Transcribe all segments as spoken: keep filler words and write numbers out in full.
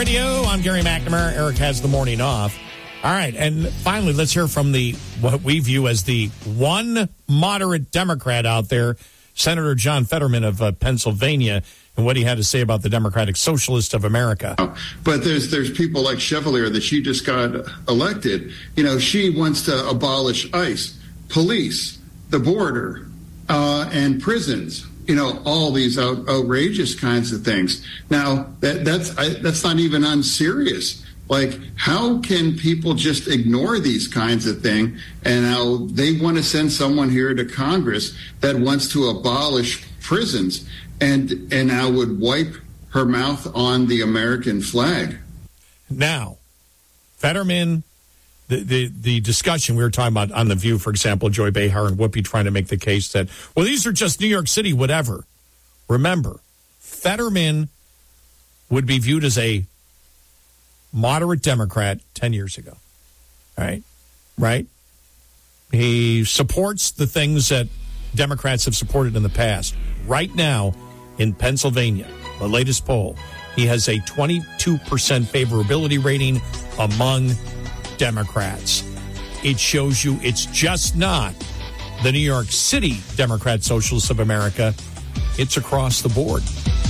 Radio, I'm Gary McNamara. Eric has the morning off. All right, and finally, let's hear from the what we view as the one moderate Democrat out there, Senator John Fetterman of uh, Pennsylvania, and what he had to say about the Democratic Socialists of America. But there's there's people like Chevalier that she just got elected. You know, she wants to abolish ICE, police, the border, uh, and prisons. You know, all these out, outrageous kinds of things. Now, that that's I, that's not even unserious. Like, how can people just ignore these kinds of things? And now they want to send someone here to Congress that wants to abolish prisons and and now would wipe her mouth on the American flag. Now, Fetterman, the, the, the discussion we were talking about on The View, for example, Joy Behar and Whoopi trying to make the case that, well, these are just New York City, whatever. Remember, Fetterman would be viewed as a moderate Democrat ten years ago. All right? Right? He supports the things that Democrats have supported in the past. Right now, in Pennsylvania, the latest poll, he has a twenty-two percent favorability rating among Democrats. It shows you it's just not the New York City Democrat Socialists of America. It's across the board.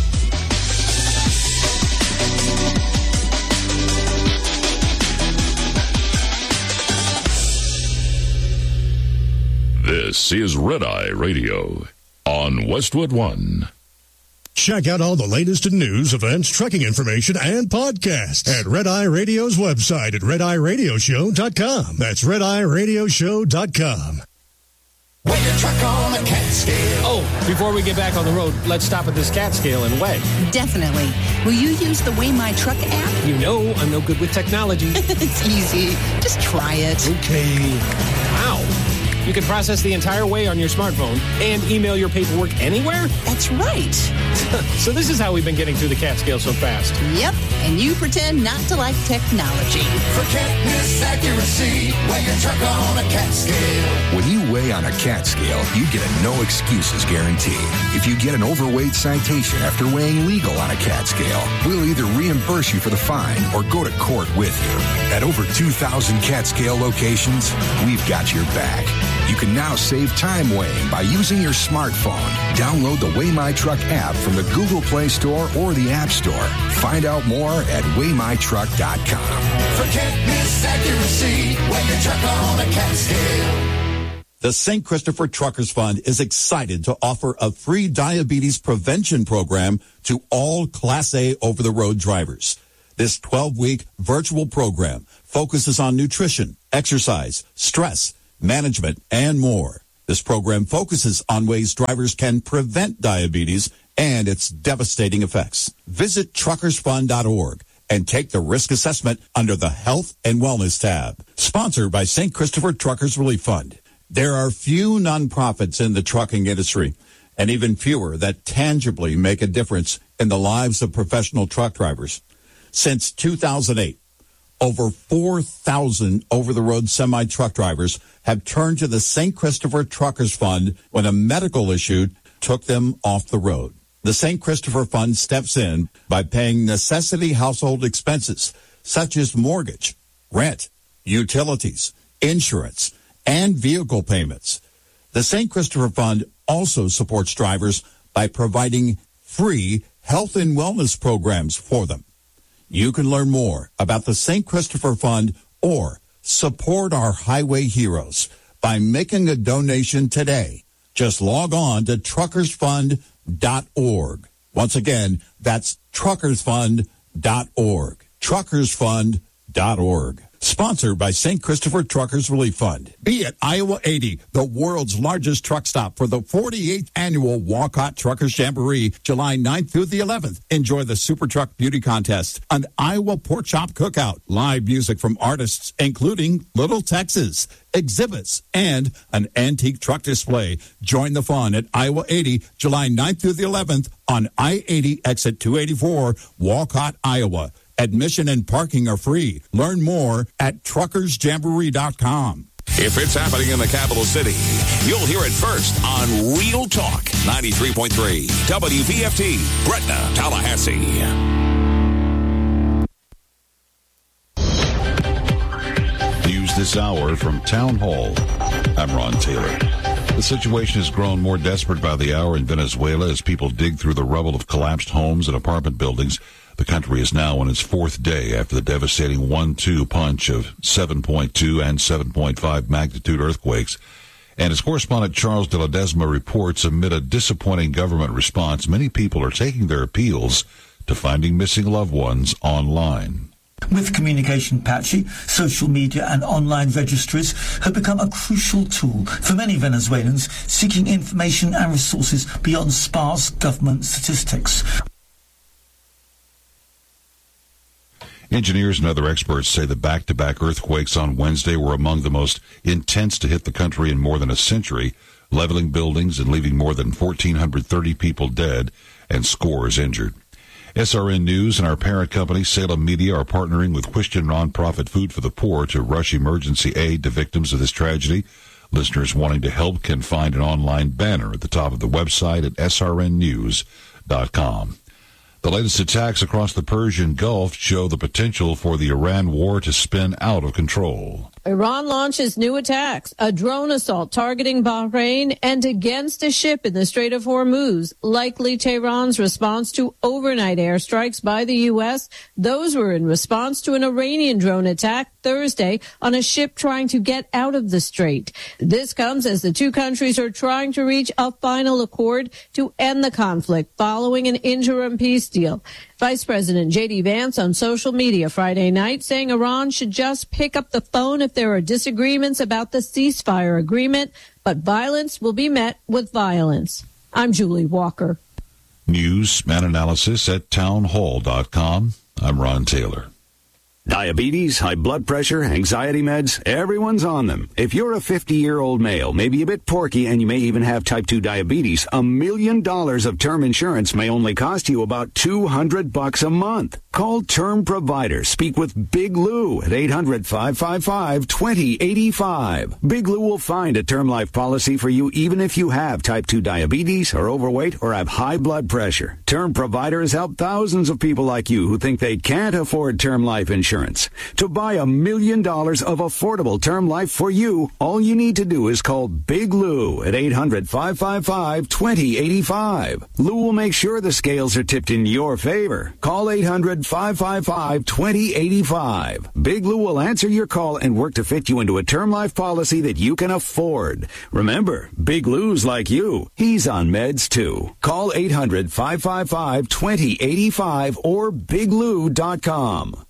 This is Red Eye Radio on Westwood One. Check out all the latest in news, events, trucking information, and podcasts at Red Eye Radio's website at red eye radio show dot com. That's red eye radio show dot com. Weigh your truck on a cat scale. Oh, before we get back on the road, let's stop at this cat scale and weigh. Definitely. Will you use the Weigh My Truck app? You know I'm no good with technology. It's easy. Just try it. Okay. Wow. You can process the entire weigh on your smartphone and email your paperwork anywhere? That's right. So this is how we've been getting through the cat scale so fast. Yep, and you pretend not to like technology. Forget this accuracy. Weigh your truck on a cat scale. When you weigh on a cat scale, you get a no excuses guarantee. If you get an overweight citation after weighing legal on a cat scale, we'll either reimburse you for the fine or go to court with you. At over two thousand cat scale locations, we've got your back. You can now save time weighing by using your smartphone. Download the Weigh My Truck app from the Google Play Store or the App Store. Find out more at weigh my truck dot com. Forget this accuracy. Weigh your truck on a cat scale. The Saint Christopher Truckers Fund is excited to offer a free diabetes prevention program to all Class A over-the-road drivers. This twelve-week virtual program focuses on nutrition, exercise, stress, management, and more. This program focuses on ways drivers can prevent diabetes and its devastating effects. Visit truckers fund dot org and take the risk assessment under the Health and Wellness tab. Sponsored by Saint Christopher Truckers Relief Fund. There are few nonprofits in the trucking industry, and even fewer that tangibly make a difference in the lives of professional truck drivers. Since two thousand eight, over four thousand over-the-road semi-truck drivers have turned to the Saint Christopher Truckers Fund when a medical issue took them off the road. The Saint Christopher Fund steps in by paying necessity household expenses such as mortgage, rent, utilities, insurance, and vehicle payments. The Saint Christopher Fund also supports drivers by providing free health and wellness programs for them. You can learn more about the Saint Christopher Fund or support our highway heroes by making a donation today. Just log on to truckers fund dot org. Once again, that's truckers fund dot org. truckers fund dot org. Sponsored by Saint Christopher Truckers Relief Fund. Be at Iowa eighty, the world's largest truck stop for the forty-eighth annual Walcott Truckers Jamboree, July ninth through the eleventh. Enjoy the Super Truck Beauty Contest, an Iowa Pork Chop Cookout, live music from artists including Little Texas, exhibits, and an antique truck display. Join the fun at Iowa eighty, July ninth through the eleventh on I eighty exit two eighty-four, Walcott, Iowa. Admission and parking are free. Learn more at truckers jamboree dot com. If it's happening in the capital city, you'll hear it first on Real Talk ninety-three point three W V F T, Gretna, Tallahassee. this hour from Town Hall. I'm Ron Taylor. The situation has grown more desperate by the hour in Venezuela as people dig through the rubble of collapsed homes and apartment buildings. The country is now on its fourth day after the devastating one two punch of seven point two and seven point five magnitude earthquakes. And as correspondent Charles de Ledesma reports, amid a disappointing government response, many people are taking their appeals to finding missing loved ones online. With communication patchy, social media and online registries have become a crucial tool for many Venezuelans seeking information and resources beyond sparse government statistics. Engineers and other experts say the back-to-back earthquakes on Wednesday were among the most intense to hit the country in more than a century, leveling buildings and leaving more than one thousand four hundred thirty people dead and scores injured. S R N News and our parent company, Salem Media, are partnering with Christian nonprofit Food for the Poor to rush emergency aid to victims of this tragedy. Listeners wanting to help can find an online banner at the top of the website at S R N news dot com. The latest attacks across the Persian Gulf show the potential for the Iran war to spin out of control. Iran launches new attacks, a drone assault targeting Bahrain and against a ship in the Strait of Hormuz, likely Tehran's response to overnight airstrikes by the U S. Those were in response to an Iranian drone attack Thursday on a ship trying to get out of the strait. This comes as the two countries are trying to reach a final accord to end the conflict following an interim peace deal. Vice President J D Vance on social media Friday night saying Iran should just pick up the phone if there are disagreements about the ceasefire agreement, but violence will be met with violence. I'm Julie Walker. News and analysis at town hall dot com. I'm Ron Taylor. Diabetes, high blood pressure, anxiety meds, everyone's on them. If you're a fifty-year-old male, maybe a bit porky, and you may even have type two diabetes, a million dollars of term insurance may only cost you about two hundred bucks a month. Call Term Provider. Speak with Big Lou at eight hundred, five five five, two zero eight five. Big Lou will find a term life policy for you even if you have type two diabetes, are overweight, or have high blood pressure. Term Provider has helped thousands of people like you who think they can't afford term life insurance. To buy a million dollars of affordable term life for you, all you need to do is call Big Lou at eight hundred, five five five, two zero eight five. Lou will make sure the scales are tipped in your favor. Call eight hundred, five five five, two zero eight five. Big Lou will answer your call and work to fit you into a term life policy that you can afford. Remember, Big Lou's like you. He's on meds too. Call eight hundred, five five five, two zero eight five or big lou dot com.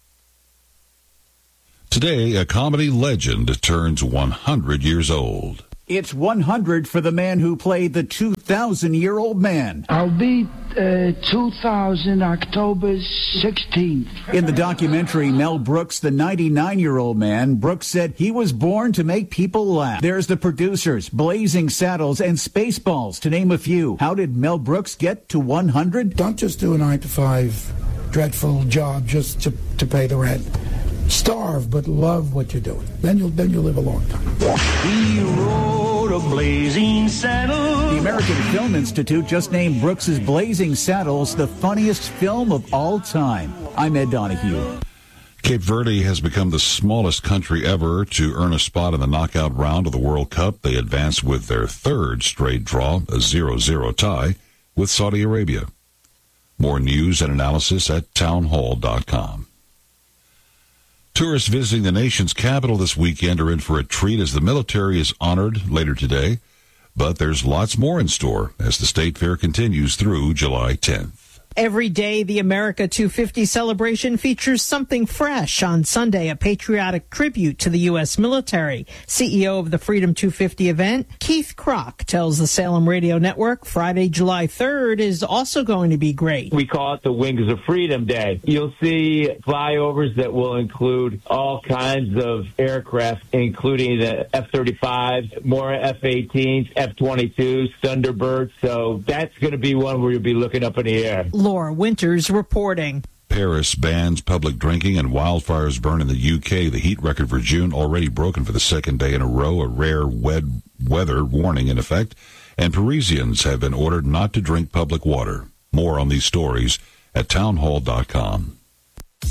Today, a comedy legend turns one hundred years old. It's one hundred for the man who played the two thousand year old man. I'll be uh, two thousand, October sixteenth. In the documentary Mel Brooks, the ninety-nine year old man, Brooks said he was born to make people laugh. There's the producers, Blazing Saddles, and Spaceballs, to name a few. How did Mel Brooks get to one hundred? Don't just do a nine to five dreadful job just to, to pay the rent. Starve, but love what you're doing. Then you'll then you'll live a long time. He rode a blazing saddle. The American Film Institute just named Brooks's Blazing Saddles the funniest film of all time. I'm Ed Donahue. Cape Verde has become the smallest country ever to earn a spot in the knockout round of the World Cup. They advance with their third straight draw, a zero zero tie with Saudi Arabia. More news and analysis at town hall dot com. Tourists visiting the nation's capital this weekend are in for a treat as the military is honored later today. But there's lots more in store as the state fair continues through July tenth. Every day, the America two fifty celebration features something fresh. On Sunday, a patriotic tribute to the U S military. C E O of the Freedom two fifty event, Keith Kroc, tells the Salem Radio Network Friday, July third is also going to be great. We call it the Wings of Freedom Day. You'll see flyovers that will include all kinds of aircraft, including the F thirty-fives, more F eighteens, F twenty-twos, Thunderbirds. So that's going to be one where you'll be looking up in the air. Laura Winters reporting. Paris bans public drinking and wildfires burn in the U K. The heat record for June already broken for the second day in a row, a rare wet weather warning in effect, and Parisians have been ordered not to drink public water. More on these stories at town hall dot com.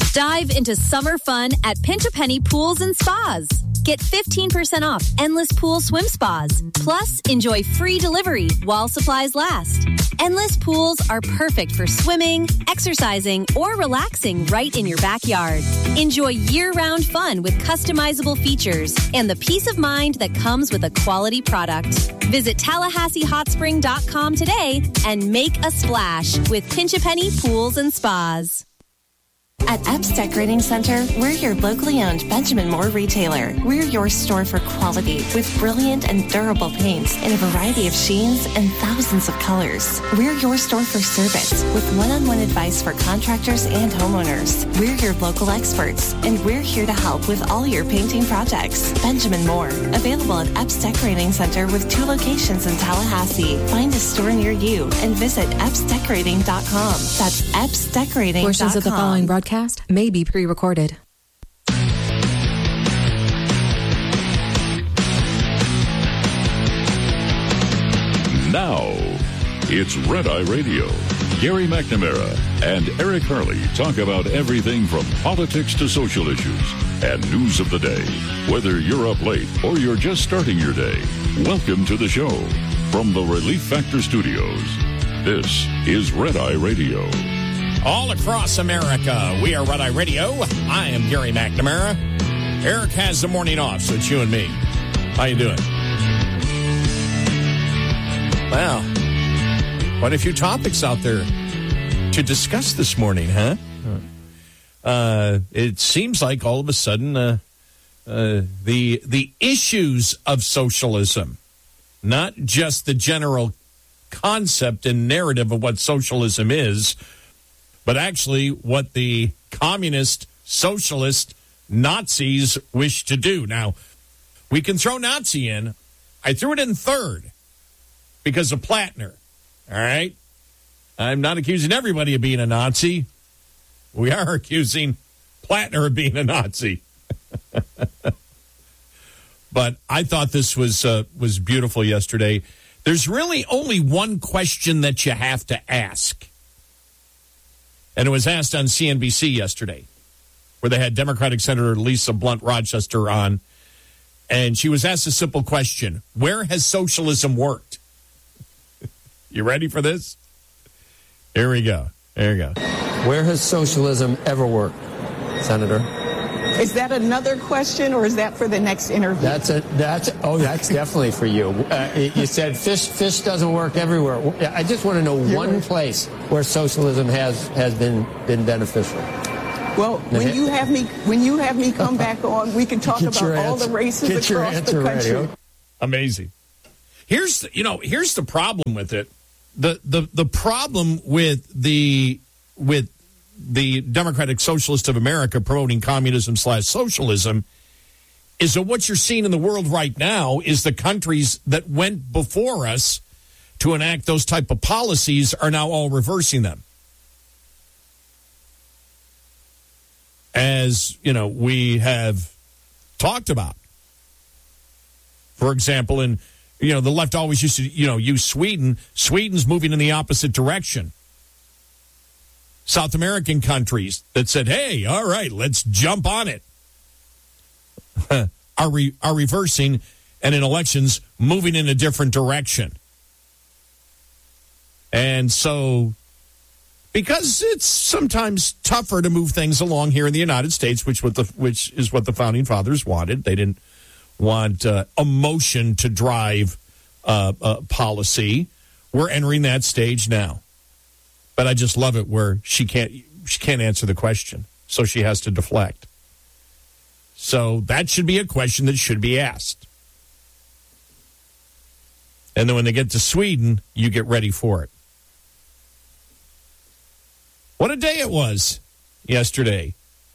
Dive into summer fun at Pinch a Penny Pools and Spas. Get fifteen percent off endless pool swim spas. Plus, enjoy free delivery while supplies last. Endless pools are perfect for swimming, exercising, or relaxing right in your backyard. Enjoy year-round fun with customizable features and the peace of mind that comes with a quality product. Visit Tallahassee Hot Spring dot com today and make a splash with Pinch a Penny Pools and Spas. At Epps Decorating Center, we're your locally owned Benjamin Moore retailer. We're your store for quality with brilliant and durable paints in a variety of sheens and thousands of colors. We're your store for service with one-on-one advice for contractors and homeowners. We're your local experts, and we're here to help with all your painting projects. Benjamin Moore, available at Epps Decorating Center with two locations in Tallahassee. Find a store near you and visit Epps Decorating dot com. That's Epps Decorating dot com. Portions of the following broadcast may be pre-recorded. Now, it's Red Eye Radio. Gary McNamara and Eric Harley talk about everything from politics to social issues and news of the day. Whether you're up late or you're just starting your day, welcome to the show. From the Relief Factor Studios, this is Red Eye Radio. All across America, we are Red Eye Radio. I am Gary McNamara. Eric has the morning off, so it's you and me. How you doing? Well, quite a few topics out there to discuss this morning, huh? Uh, it seems like all of a sudden uh, uh, the the issues of socialism, not just the general concept and narrative of what socialism is, but actually what the communist, socialist, Nazis wish to do. Now, we can throw Nazi in. I threw it in third because of Plattner. All right? I'm not accusing everybody of being a Nazi. We are accusing Plattner of being a Nazi. But I thought this was uh, was beautiful yesterday. There's really only one question that you have to ask. And it was asked on C N B C yesterday, where they had Democratic Senator Lisa Blunt Rochester on. And she was asked a simple question. Where has socialism worked? You ready for this? Here we go. There you go. Where has socialism ever worked, Senator? Is that another question, or is that for the next interview? That's a that's oh that's definitely for you. Uh, you said fish fish doesn't work everywhere. I just want to know You're one right. place where socialism has has been been beneficial. Well, when you have me when you have me come back on, we can talk Get about all answer. the races Get across the country. Radio. Amazing. Here's the, you know here's the problem with it. The the the problem with the with the Democratic Socialist of America promoting communism slash socialism is that what you're seeing in the world right now is the countries that went before us to enact those type of policies are now all reversing them. As, you know, we have talked about. For example, in, you know, the left always used to, you know, use Sweden. Sweden's moving in the opposite direction. South American countries that said, hey, all right, let's jump on it, are, re- are reversing and in elections moving in a different direction. And so, because it's sometimes tougher to move things along here in the United States, which, what the, which is what the Founding Fathers wanted. They didn't want uh, emotion to drive uh, uh, policy. We're entering that stage now. But I just love it where she can't she can't answer the question, so she has to deflect. So that should be a question that should be asked. And then when they get to Sweden, you get ready for it. What a day it was yesterday.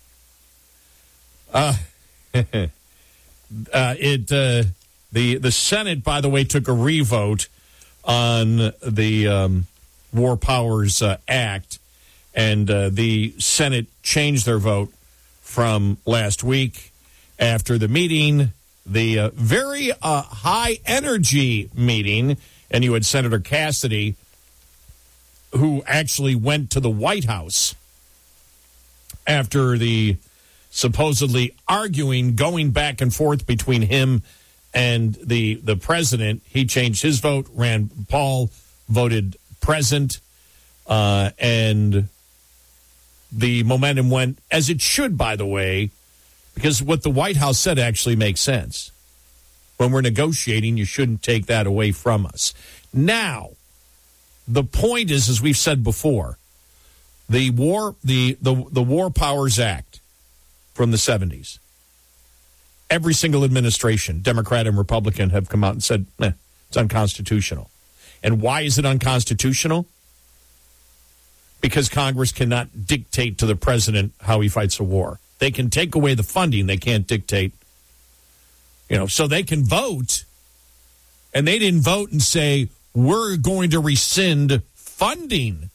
Uh, uh, it uh, the the Senate, by the way, took a revote on the Um, War Powers uh, Act, and uh, the Senate changed their vote from last week after the meeting, the uh, very uh, high-energy meeting, and you had Senator Cassidy, who actually went to the White House after the supposedly arguing, going back and forth between him and the the president. He changed his vote. Rand Paul voted present, uh, and the momentum went as it should, by the way, because what the White House said actually makes sense. When we're negotiating, you shouldn't take that away from us. Now, the point is, as we've said before, the war, the the, the War Powers Act from the seventies. Every single administration, Democrat and Republican, have come out and said, eh, it's unconstitutional. And why is it unconstitutional? Because Congress cannot dictate to the president how he fights a war. They can take away the funding. They can't dictate. You know, so they can vote, and they didn't vote and say, we're going to rescind funding.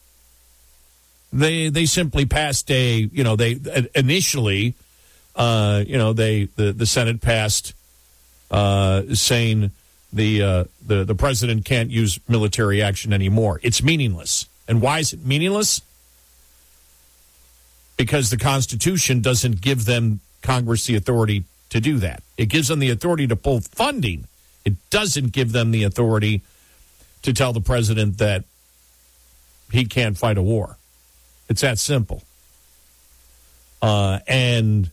They they simply passed a, you know, they initially, uh, you know, they the, the Senate passed uh, saying the, uh, the the president can't use military action anymore. It's meaningless. And why is it meaningless? Because the Constitution doesn't give them, Congress, the authority to do that. It gives them the authority to pull funding. It doesn't give them the authority to tell the president that he can't fight a war. It's that simple. Uh, and,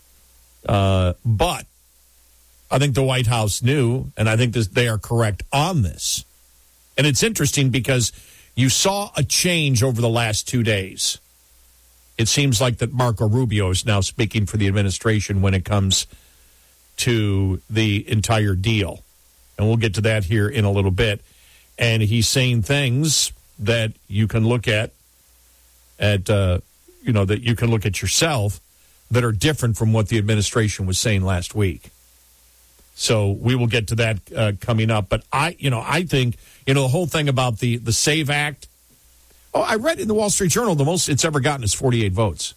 uh, but I think the White House knew, and I think this, they are correct on this. And it's interesting because you saw a change over the last two days. It seems like that Marco Rubio is now speaking for the administration when it comes to the entire deal. And we'll get to that here in a little bit. And he's saying things that you can look at, at uh, you know, that you can look at yourself that are different from what the administration was saying last week. So we will get to that uh, coming up. But I, you know, I think, you know, the whole thing about the, the SAVE Act. Oh, I read in the Wall Street Journal the most it's ever gotten is forty-eight votes.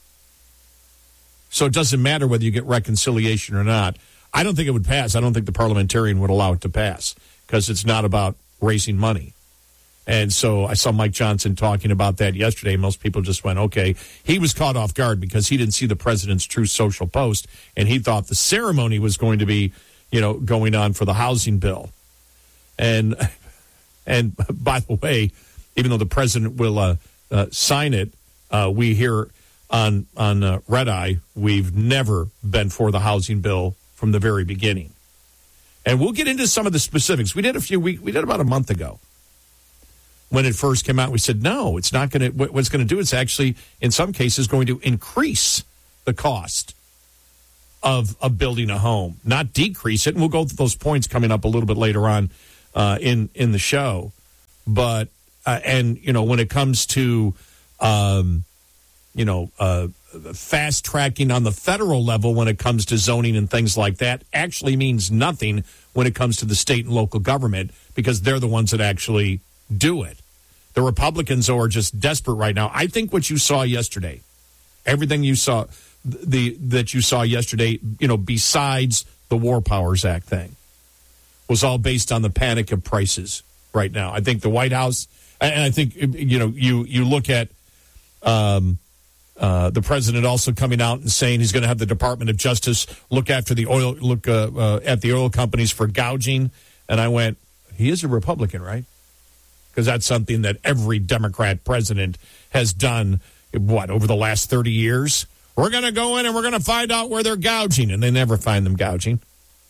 So it doesn't matter whether you get reconciliation or not. I don't think it would pass. I don't think the parliamentarian would allow it to pass because it's not about raising money. And so I saw Mike Johnson talking about that yesterday. Most people just went, okay. He was caught off guard because he didn't see the president's Truth Social post, and he thought the ceremony was going to be, you know, going on for the housing bill. And, and by the way, even though the president will uh, uh, sign it, uh, we hear on, on uh, Red Eye, we've never been for the housing bill from the very beginning. And we'll get into some of the specifics. We did a few weeks, we did about a month ago. When it first came out, we said, no, it's not going to, what it's going to do is actually, in some cases, going to increase the cost of, of building a home, not decrease it. And we'll go through those points coming up a little bit later on uh, in, in the show. But, uh, and, you know, when it comes to, um, you know, uh, fast tracking on the federal level when it comes to zoning and things like that actually means nothing when it comes to the state and local government because they're the ones that actually do it. The Republicans are just desperate right now. I think what you saw yesterday, everything you saw, the that you saw yesterday, you know, besides the War Powers Act thing, was all based on the panic of prices right now. I think the White House, and I think, you know, you you look at um, uh, the president also coming out and saying he's going to have the Department of Justice look after the oil, look uh, uh, at the oil companies for gouging. And I went, he is a Republican, right? Because that's something that every Democrat president has done, what, over the last thirty years? We're going to go in and we're going to find out where they're gouging, and they never find them gouging.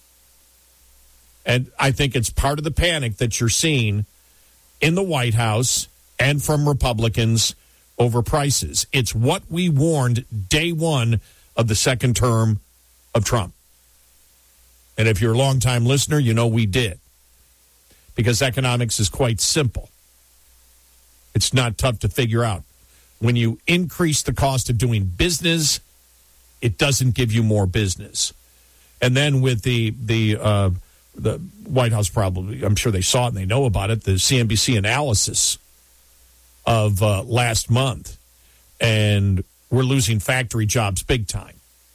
And I think it's part of the panic that you're seeing in the White House and from Republicans over prices. It's what we warned day one of the second term of Trump. And if you're a longtime listener, you know we did. Because economics is quite simple. It's not tough to figure out. When you increase the cost of doing business, it doesn't give you more business. And then with the the uh, the White House, probably, I'm sure they saw it and they know about it, the C N B C analysis of uh, last month, and we're losing factory jobs big time.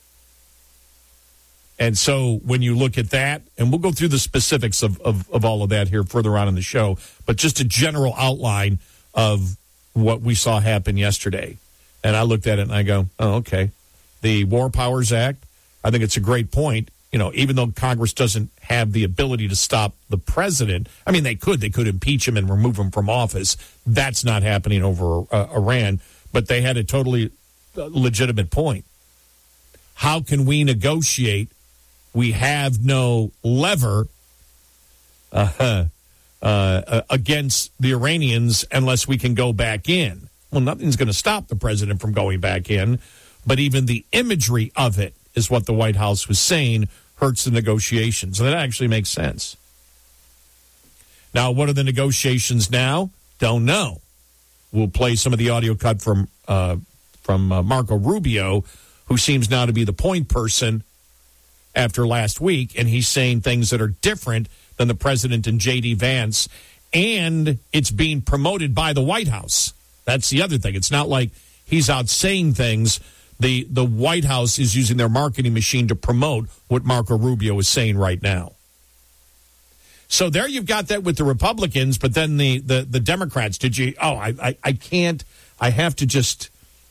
And so when you look at that, and we'll go through the specifics of, of, of all of that here further on in the show, but just a general outline of what we saw happen yesterday. And I looked at it and I go, oh, okay. The War Powers Act, I think it's a great point. You know, even though Congress doesn't have the ability to stop the president, I mean, they could. They could impeach him and remove him from office. That's not happening over uh, Iran. But they had a totally legitimate point. How can we negotiate? We have no lever uh, uh, against the Iranians unless we can go back in. Well, nothing's going to stop the president from going back in, but even the imagery of it is what the White House was saying hurts the negotiations. And that actually makes sense. Now, what are the negotiations now? Don't know. We'll play some of the audio cut from uh, from uh, Marco Rubio, who seems now to be the point person after last week, and he's saying things that are different than the president and J D. Vance, and it's being promoted by the White House. That's the other thing. It's not like he's out saying things. The the White House is using their marketing machine to promote what Marco Rubio is saying right now. So there you've got that with the Republicans, but then the, the, the Democrats, did you, oh, I, I, I can't, I have to just,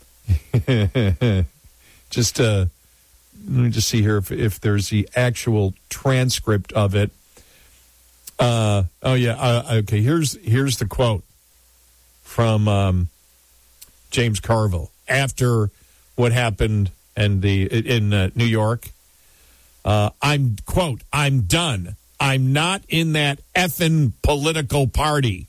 just, uh, let me just see here if, if there's the actual transcript of it. Uh, oh, yeah, uh, okay, here's, here's the quote from um, James Carville after what happened in, the, in uh, New York. Uh, I'm, quote, I'm done. I'm not in that effing political party.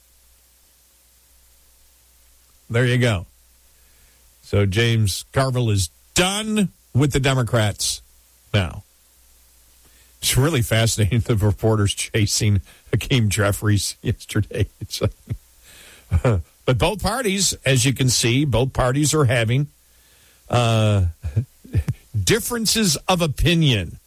There you go. So James Carville is done with the Democrats now. It's really fascinating, the reporters chasing Hakeem Jeffries yesterday. It's like, uh, but both parties, as you can see, both parties are having uh, differences of opinion.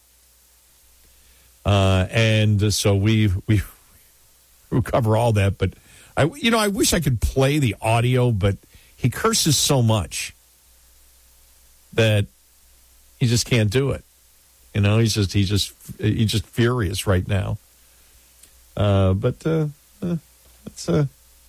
Uh, and so we we we cover all that, but I you know I wish I could play the audio, but he curses so much that he just can't do it. You know, he's just he's just he's just furious right now. Uh, but uh, uh, it's uh,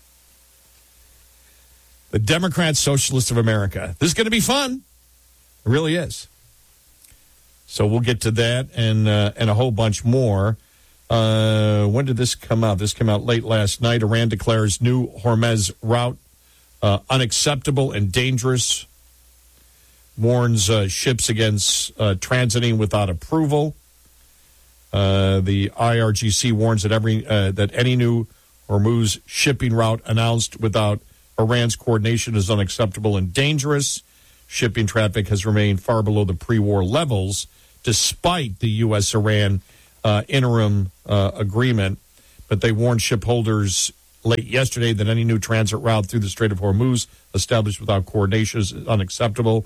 the Democrat Socialists of America. This is going to be fun. It really is. So we'll get to that and uh, and a whole bunch more. Uh, when did this come out? This came out late last night. Iran declares new Hormuz route uh, unacceptable and dangerous. Warns uh, ships against uh, transiting without approval. Uh, the I R G C warns that every uh, that any new Hormuz shipping route announced without Iran's coordination is unacceptable and dangerous. Shipping traffic has remained far below the pre-war levels, despite the U S Iran uh, interim uh, agreement. But they warned shipholders late yesterday that any new transit route through the Strait of Hormuz established without coordination is unacceptable.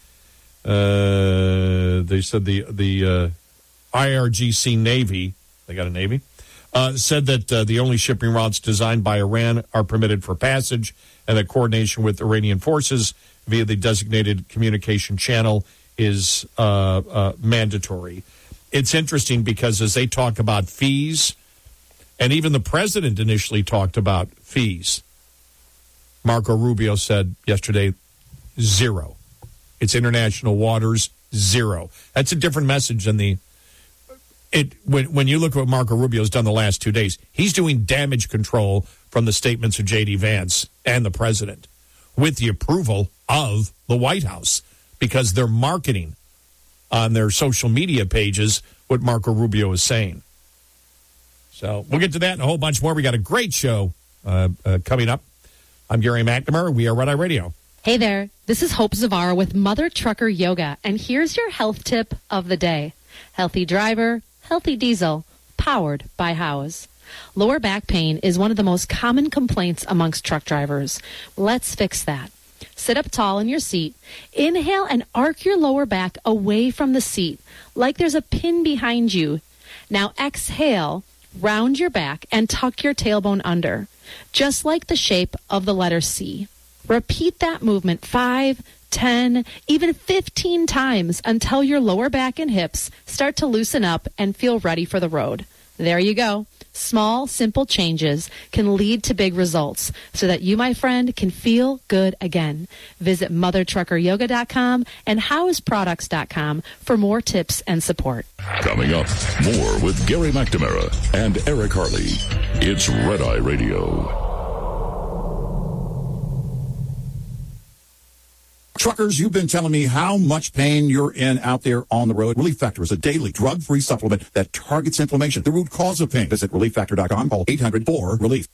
Uh, they said the the uh, I R G C Navy, they got a Navy, uh, said that uh, the only shipping routes designed by Iran are permitted for passage, and that coordination with Iranian forces via the designated communication channel is uh, uh, mandatory. It's interesting because as they talk about fees, and even the president initially talked about fees, Marco Rubio said yesterday, zero. It's international waters, zero. That's a different message than the... It when, when you look at what Marco Rubio's done the last two days, he's doing damage control from the statements of J D. Vance and the president with the approval of the White House because they're marketing on their social media pages what Marco Rubio is saying. So we'll get to that and a whole bunch more. We got a great show uh, uh, coming up. I'm Gary McNamara. We are Red Eye Radio. Hey there, this is Hope Zavara with Mother Trucker Yoga, and here's your health tip of the day. Healthy driver, healthy diesel, powered by Howes. Lower back pain is one of the most common complaints amongst truck drivers. Let's fix that. Sit up tall in your seat. Inhale and arc your lower back away from the seat, like there's a pin behind you. Now exhale, round your back, and tuck your tailbone under, just like the shape of the letter C. Repeat that movement five, ten, even fifteen times until your lower back and hips start to loosen up and feel ready for the road. There you go. Small, simple changes can lead to big results so that you, my friend, can feel good again. Visit mother trucker yoga dot com and house products dot com for more tips and support. Coming up, more with Gary McNamara and Eric Harley. It's Red Eye Radio. Truckers, you've been telling me how much pain you're in out there on the road. Relief Factor is a daily drug-free supplement that targets inflammation, the root cause of pain. Visit relief factor dot com. Call eight hundred four relief.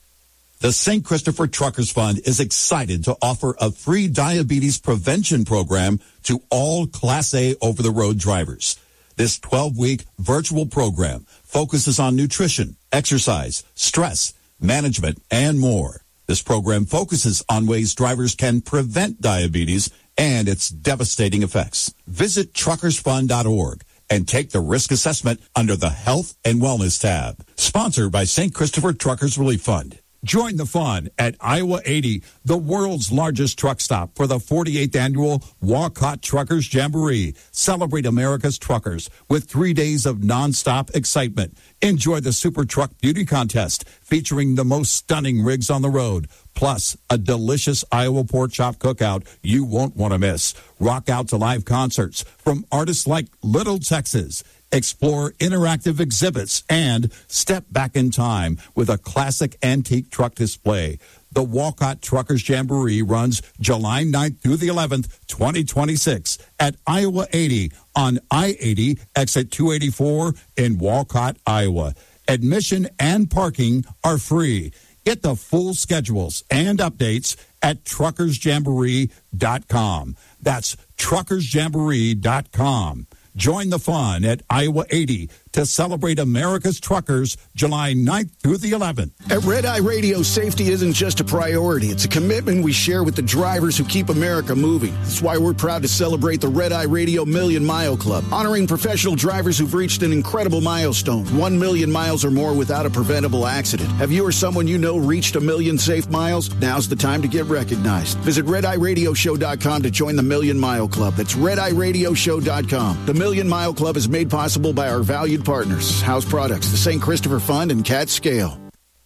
The Saint Christopher Truckers Fund is excited to offer a free diabetes prevention program to all Class A over-the-road drivers. This twelve-week virtual program focuses on nutrition, exercise, stress, management, and more. This program focuses on ways drivers can prevent diabetes and its devastating effects. Visit truckers fund dot org and take the risk assessment under the Health and Wellness tab. Sponsored by Saint Christopher Truckers Relief Fund. Join the fun at Iowa eighty, the world's largest truck stop, for the forty-eighth annual Walcott Truckers Jamboree. Celebrate America's truckers with three days of nonstop excitement. Enjoy the Super Truck Beauty Contest featuring the most stunning rigs on the road, plus a delicious Iowa pork chop cookout you won't want to miss. Rock out to live concerts from artists like Little Texas. Explore interactive exhibits and step back in time with a classic antique truck display. The Walcott Truckers Jamboree runs July ninth through the eleventh, twenty twenty-six at Iowa eighty on I eighty, exit two eighty-four in Walcott, Iowa. Admission and parking are free. Get the full schedules and updates at truckers jamboree dot com. That's truckers jamboree dot com. Join the fun at Iowa eighty to celebrate America's truckers July ninth through the eleventh. At Red Eye Radio, safety isn't just a priority. It's a commitment we share with the drivers who keep America moving. That's why we're proud to celebrate the Red Eye Radio Million Mile Club, honoring professional drivers who've reached an incredible milestone, one million miles or more without a preventable accident. Have you or someone you know reached a million safe miles? Now's the time to get recognized. Visit red eye radio show dot com to join the Million Mile Club. That's red eye radio show dot com. The Million Mile Club is made possible by our valued partners, House Products, the Saint Christopher Fund, and Cat Scale.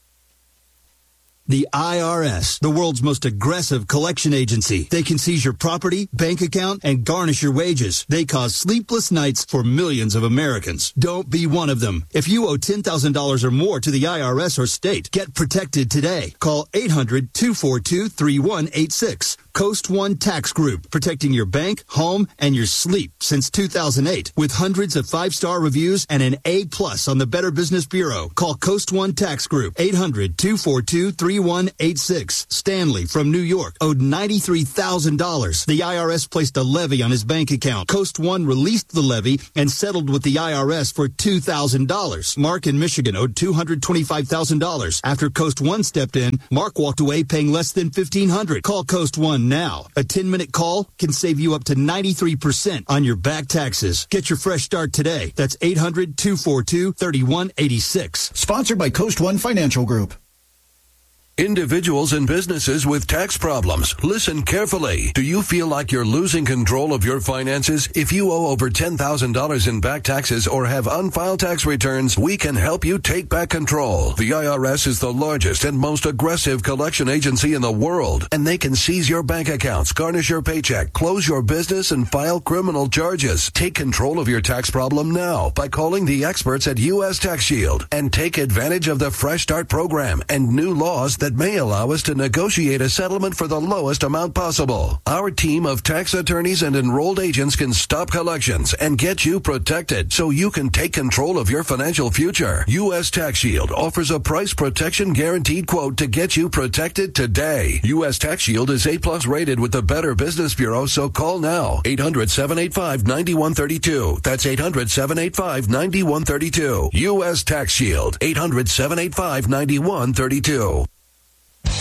The I R S, the world's most aggressive collection agency. They can seize your property, bank account, and garnish your wages. They cause sleepless nights for millions of Americans. Don't be one of them. If you owe ten thousand dollars or more to the I R S or state, get protected today. Call eight hundred, two four two, three one eight six. Coast One Tax Group, protecting your bank, home, and your sleep since two thousand eight. With hundreds of five-star reviews and an A plus on the Better Business Bureau. Call Coast One Tax Group, eight hundred, two four two, three one eight six. Stanley from New York owed ninety-three thousand dollars. The I R S placed a levy on his bank account. Coast One released the levy and settled with the I R S for two thousand dollars. Mark in Michigan owed two hundred twenty-five thousand dollars. After Coast One stepped in, Mark walked away paying less than fifteen hundred dollars. Call Coast One now. A ten-minute call can save you up to ninety-three percent on your back taxes. Get your fresh start today. That's eight hundred, two four two, three one eight six. Sponsored by Coast One Financial Group. Individuals and businesses with tax problems, listen carefully. Do you feel like you're losing control of your finances? If you owe over ten thousand dollars in back taxes or have unfiled tax returns, we can help you take back control. The I R S is the largest and most aggressive collection agency in the world, and they can seize your bank accounts, garnish your paycheck, close your business, and file criminal charges. Take control of your tax problem now by calling the experts at U S Tax Shield and take advantage of the Fresh Start program and new laws that may allow us to negotiate a settlement for the lowest amount possible. Our team of tax attorneys and enrolled agents can stop collections and get you protected so you can take control of your financial future. U S Tax Shield offers a price protection guaranteed quote to get you protected today. U S Tax Shield is A plus rated with the Better Business Bureau, so call now. eight hundred, seven eight five, nine one three two. That's eight hundred, seven eight five, nine one three two. U S Tax Shield. eight hundred, seven eight five, nine one three two.